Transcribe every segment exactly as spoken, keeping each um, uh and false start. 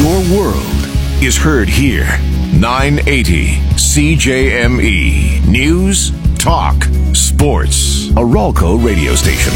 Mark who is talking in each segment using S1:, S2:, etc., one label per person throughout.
S1: Your world is heard here. nine eighty C J M E. News, talk, sports. A Ralco radio station.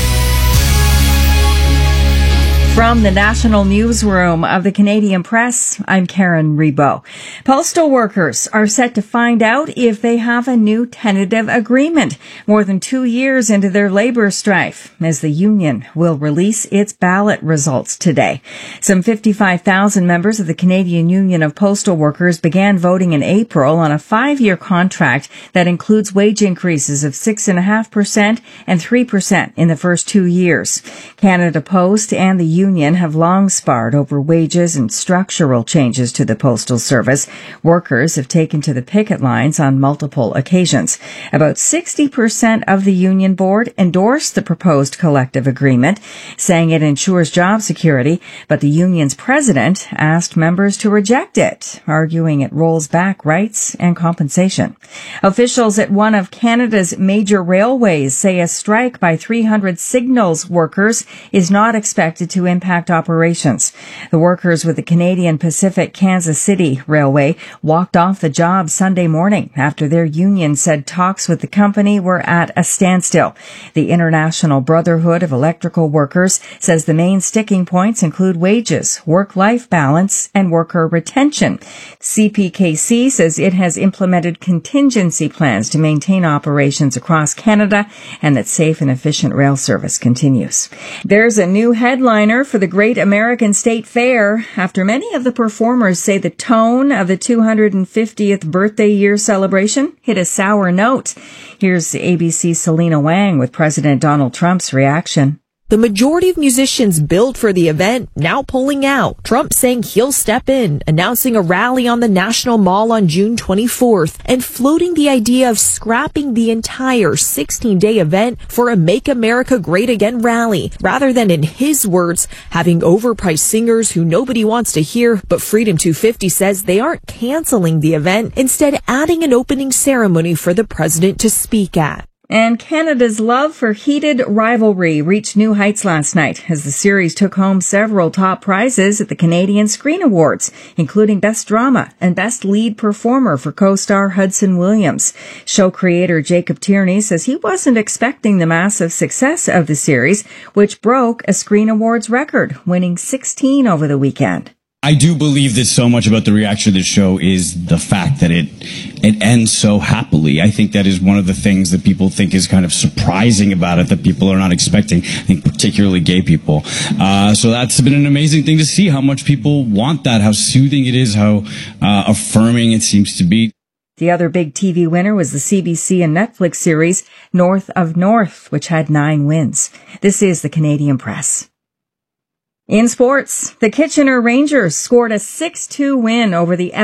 S2: From the National Newsroom of the Canadian Press, I'm Karen Rebo. Postal workers are set to find out if they have a new tentative agreement more than two years into their labor strife, as the union will release its ballot results today. Some fifty-five thousand members of the Canadian Union of Postal Workers began voting in April on a five-year contract that includes wage increases of six point five percent and three percent in the first two years. Canada Post and the union Union have long sparred over wages and structural changes to the Postal Service. Workers have taken to the picket lines on multiple occasions. About sixty percent of the union board endorsed the proposed collective agreement, saying it ensures job security, but the union's president asked members to reject it, arguing it rolls back rights and compensation. Officials at one of Canada's major railways say a strike by three hundred signals workers is not expected to impact impact operations. The workers with the Canadian Pacific Kansas City Railway walked off the job Sunday morning after their union said talks with the company were at a standstill. The International Brotherhood of Electrical Workers says the main sticking points include wages, work-life balance, and worker retention. C P K C says it has implemented contingency plans to maintain operations across Canada and that safe and efficient rail service continues. There's a new headliner for the Great American State Fair after many of the performers say the tone of the two hundred fiftieth birthday year celebration hit a sour note. Here's A B C's Selena Wang with President Donald Trump's reaction.
S3: The majority of musicians billed for the event now pulling out. Trump saying he'll step in, announcing a rally on the National Mall on June twenty-fourth, and floating the idea of scrapping the entire sixteen-day event for a Make America Great Again rally, rather than, in his words, having overpriced singers who nobody wants to hear. But Freedom two fifty says they aren't canceling the event, instead adding an opening ceremony for the president to speak at.
S2: And Canada's love for heated rivalry reached new heights last night as the series took home several top prizes at the Canadian Screen Awards, including Best Drama and Best Lead Performer for co-star Hudson Williams. Show creator Jacob Tierney says he wasn't expecting the massive success of the series, which broke a Screen Awards record, winning sixteen over the weekend.
S4: I do believe that so much about the reaction to the show is the fact that it it ends so happily. I think that is one of the things that people think is kind of surprising about it, that people are not expecting, I think particularly gay people. Uh, so that's been an amazing thing to see, how much people want that, how soothing it is, how uh, affirming it seems to be.
S2: The other big T V winner was the C B C and Netflix series North of North, which had nine wins. This is the Canadian Press. In sports, the Kitchener Rangers scored a six two win over the